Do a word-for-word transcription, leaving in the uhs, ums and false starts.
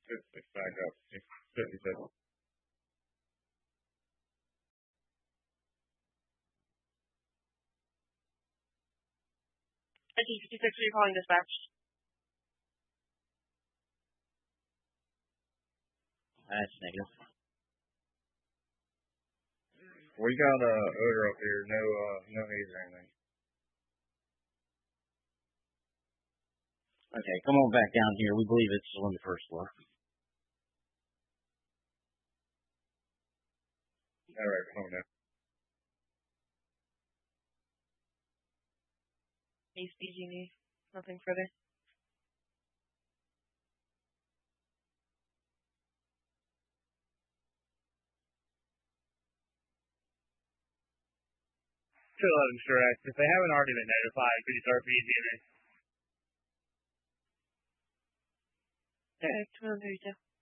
It's back up. fifty-six. nineteen fifty-six, are you calling dispatch? That's negative. We got a uh, odor up here. No, uh, no needs or anything. Okay, come on back down here. We believe it's on the first floor. All right, come on down. East B G E, nothing further. two eleven correct. If they haven't already been notified, could you start P G and A? Okay, two eleven thirty-two.